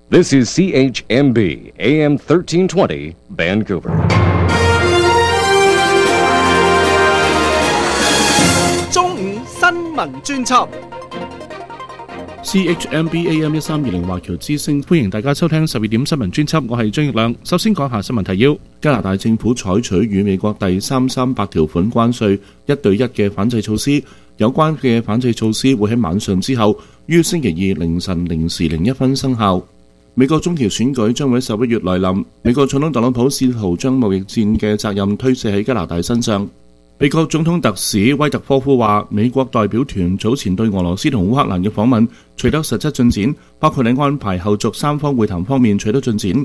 This is CHMB AM 1320 Vancouver. 中午新聞專輯 CHMB AM 1320華僑之聲，歡迎大家收聽12點新聞專輯，我係張奕亮。首先講下新聞提要：加拿大政府採取與美國第338條款關稅1對1嘅反制措施，有關嘅反制措施會喺晚上之後於星期二凌晨0時01分生效。美國中期選舉將會喺11月來臨，美國總統特朗普試圖將貿易戰嘅責任推卸喺加拿大身上。美國總統特使威特科夫話，美國代表團早前對俄羅斯同烏克蘭嘅訪問取得實質進展，包括喺安排後續三方會談方面取得進展。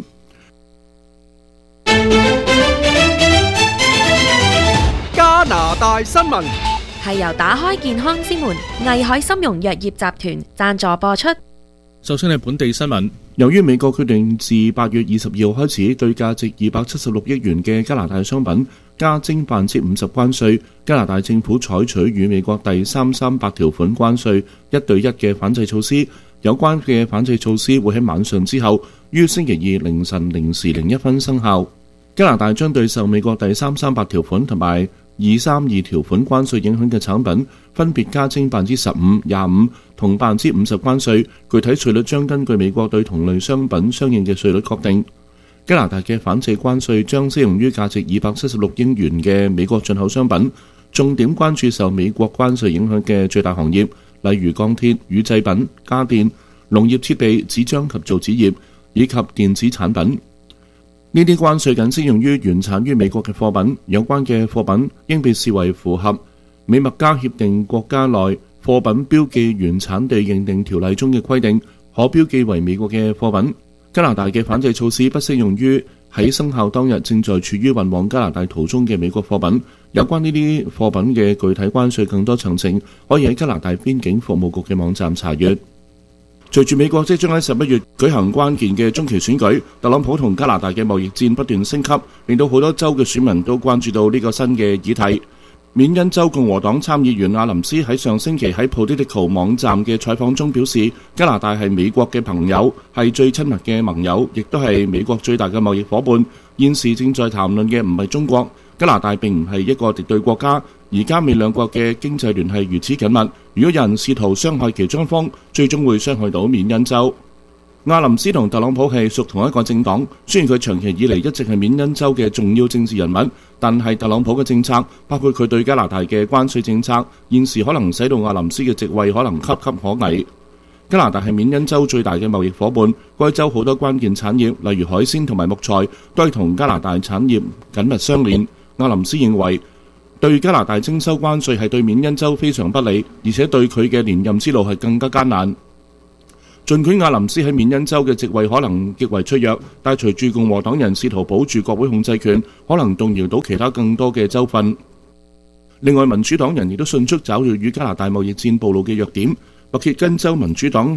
加拿大新聞係由打開健康之門藝海參茸藥業集團贊助播出。 首先係本地新聞，由於美國決定自8月22號開始對價值276億元嘅加拿大商品加徵50%關稅，加拿大政府採取與美國第338條款關稅1對1嘅反制措施，有關嘅反制措施會喺晚上之後於星期二凌晨0時01分生效。加拿大將對受美國第338條款同埋232條款關稅影響嘅產品分別加徵15%、25%同50%關稅，具體稅率將根據美國對同類商品相應嘅稅率確定。加拿大嘅反制關稅將適用於價值276億元嘅美國進口商品，重點關注受美國關稅影響嘅最大行業，例如鋼鐵、乳製品、家電、農業設備、紙張及造紙業以及電子產品。呢啲關稅僅適用於原產於美國嘅貨品，有關嘅貨品應被視為符合美墨加協定國家內貨品標記原產地認定條例中嘅規定，可標記為美國嘅貨品。加拿大嘅反制措施不適用於喺生效當日正在處於運往加拿大途中嘅美國貨品。有關呢啲貨品嘅具體關稅更多詳情，可以喺加拿大邊境服務局嘅網站查閱。隨住美國即將喺11月舉行關鍵嘅中期選舉，特朗普同加拿大嘅貿易戰不斷升級，令到好多州嘅選民都關注到呢個新嘅議題。緬因州共和黨參議員阿林斯喺上星期喺 Politico 網站嘅採訪中表示，加拿大係美國嘅朋友，係最親密嘅盟友，亦都係美國最大嘅貿易夥伴。現時正在談論嘅唔係中國，加拿大並唔係一個敵對國家，而加美兩國嘅經濟聯繫如此緊密，如果有人試圖傷害其中一方，最終會傷害到緬因州。阿林斯同特朗普係屬同一個政黨，雖然佢長期以嚟一直係緬因州嘅重要政治人物，但係特朗普嘅政策，包括佢對加拿大嘅關稅政策，現時可能使到阿林斯嘅席位可能岌岌可危。加拿大係緬因州最大嘅貿易夥伴，該州好多關鍵產業，例如海鮮同埋木材，都係同加拿大產業緊密相連。阿林斯認為，對加拿大徵收關稅係對緬因州非常不利，而且對佢嘅連任之路係更加艱難。儘管阿林斯喺緬因州嘅席位可能極為脆弱，但隨住共和黨人試圖保住國會控制權，可能動搖到其他更多嘅州份。另外，民主黨人亦都迅速找到與加拿大貿易戰暴露嘅弱點。密歇根州民主黨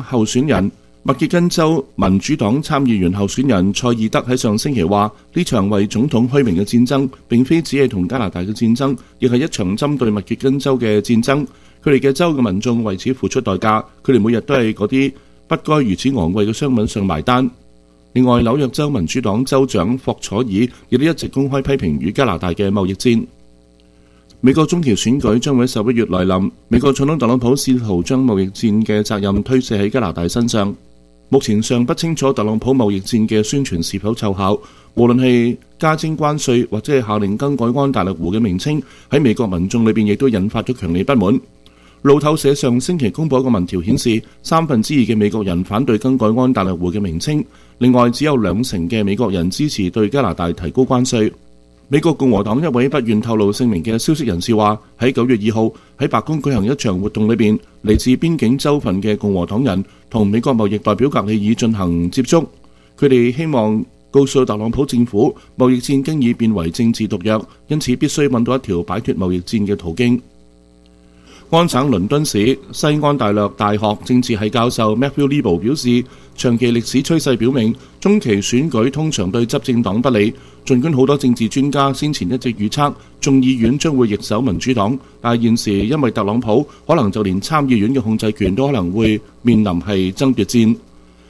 參議員候選人塞爾德喺上星期話，呢場為總統虛名嘅戰爭並非只係同加拿大嘅戰爭，亦係一場針對密歇根州嘅戰爭。佢哋嘅州嘅民眾為此付出代價，佢哋每日都係嗰啲不該如此昂貴嘅商品上埋單。另外，紐約州民主黨州長霍楚爾亦都一直公開批評與加拿大嘅貿易戰。美國中期選舉將會喺11月來臨，美國總統特朗普試圖將貿易戰嘅責任推卸喺加拿大身上。目前尚不清楚特朗普貿易戰嘅宣傳是否奏效，無論係加徵關稅或者係下令更改安大略湖嘅名稱，喺美國民眾裏邊亦都引發咗強烈不滿。路透社上星期公佈一個民調顯示，2/3嘅美國人反對更改安大略湖嘅名稱，另外只有2成嘅美國人支持對加拿大提高關稅。美國共和黨一位不願透露姓名嘅消息人士話，喺9月2號喺白宮舉行一場活動裏邊，嚟自邊境州份嘅共和黨人同美國貿易代表格里爾進行接觸，佢哋希望告訴特朗普政府，貿易戰經已變為政治毒藥，因此必須揾到一條擺脫貿易戰嘅途徑。安省倫敦市西安大略大學政治系教授 Matthew Lebo 表示，長期歷史趨勢表明，中期選舉通常對執政黨不利。儘管好多政治專家先前一直預測眾議院將會易手民主黨，但係現時因為特朗普可能就連參議院嘅控制權都可能會面臨係爭奪戰。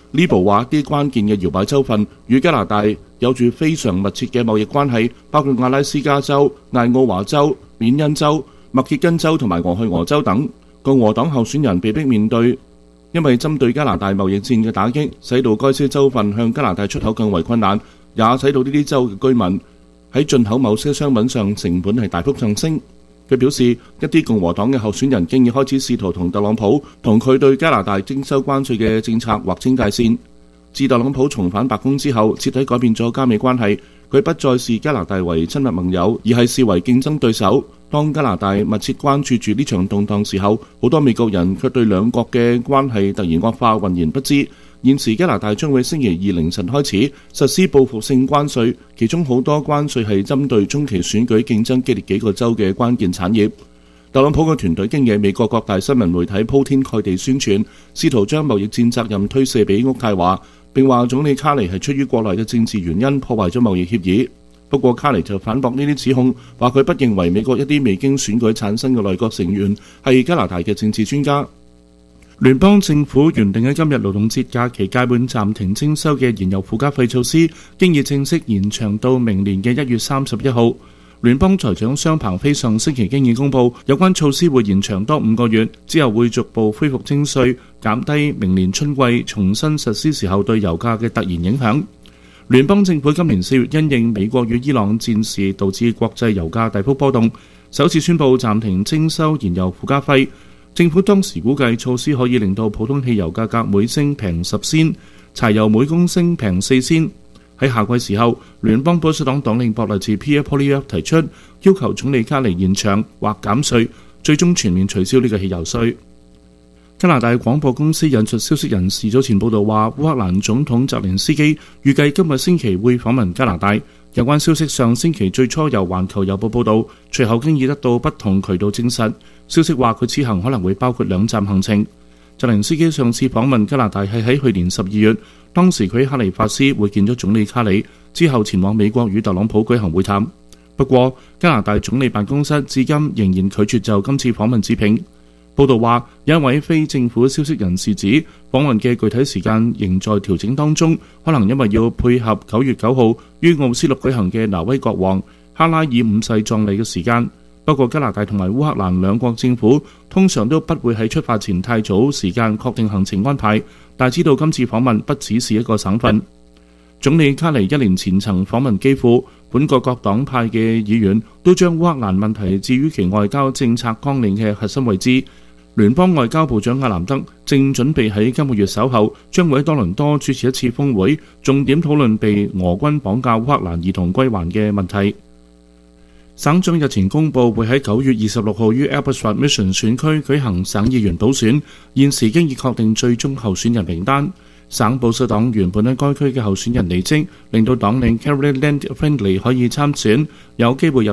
呢部話啲關鍵嘅搖擺州份與加拿大有住非常密切嘅貿易關係，包括阿拉斯加州、艾奧華州、緬因州、密歇根州同埋俄亥俄州等。共和黨候選人被迫面對因為針對加拿大貿易戰嘅打擊，使到該些州份向加拿大出口更為困難，也使到呢啲州嘅居民喺進口某些商品上成本係大幅上升。佢表示，一啲共和黨嘅候選人經已開始試圖同特朗普同佢對加拿大徵收關稅嘅政策劃清界線。自特朗普重返白宮之後，徹底改變咗加美關係，佢不再視加拿大為親密盟友，而係視為競爭對手。當加拿大密切關注住呢場動盪時候，好多美國人卻對兩國嘅關係突然惡化渾然不知。現時加拿大將會星期二凌晨開始實施報復性關稅，其中好多關稅係針對中期選舉競爭激烈幾個州嘅關鍵產業。特朗普嘅團隊經由美國各大新聞媒體鋪天蓋地宣傳，試圖將貿易戰責任推卸俾渥太華，並話總理卡尼係出於國內嘅政治原因破壞咗貿易協議。不過卡尼就反駁呢啲指控，話佢不認為美國一啲未經選舉產生嘅內閣成員係加拿大嘅政治專家。聯邦政府原定喺今日勞動節假期屆滿暫停徵收嘅燃油附加費措施，經已正式延長到明年嘅1月31號。聯邦財長商彭飛上星期經已公佈，有關措施會延長多5個月，之後會逐步恢復徵稅，減低明年春季重新實施時候對油價嘅突然影響。聯邦政府今年4月因應美國與伊朗戰事導致國際油價大幅波動，首次宣布暫停徵收燃油附加費。政府當時估計措施可以令到普通汽油價格每升平10仙，柴油每公升平4仙。喺夏季時候，聯邦保守黨黨領博勵治 Pierre Poilievre 提出要求總理卡尼延長或減稅，最終全面取消呢個汽油稅。加拿大廣播公司引述消息人士早前報道話，烏克蘭總統澤連斯基預計今個星期會訪問加拿大。有關消息上星期最初由環球郵報報道，隨後經已得到不同渠道證實。消息話佢此行可能會包括2站行程。澤連斯基上次訪問加拿大係喺去年12月，當時佢喺哈利法斯會見咗總理卡里，之後前往美國與特朗普舉行會談。不過加拿大總理辦公室至今仍然拒絕就今次訪問置評。報道話，有一位非政府消息人士指，訪問嘅具體時間仍在調整當中，可能因為要配合9月9號於奧斯陸舉行嘅挪威國王哈拉爾5世葬禮嘅時間。不過加拿大同埋烏克蘭兩國政府通常都不會喺出發前太早時間確定行程安排，但知道今次訪問不只是一個省份。總理卡尼1年前曾訪問基輔，本國各黨派嘅議員都將烏克蘭問題置於其外交政策綱領嘅核心位置。聯邦外交部長阿南德正準備喺今個月稍後將會喺多倫多主持一次峰會，重點討論被俄軍綁架烏克蘭兒童歸還嘅問題。省長日前公佈會喺9月26號於 Abbotsford Mission 選區舉行省議員補選，現時經已確定最終候選人名單。省保守黨原本喺該區嘅候選人離職，令到黨領 Caroline Land Friendly 可以參選，有機會入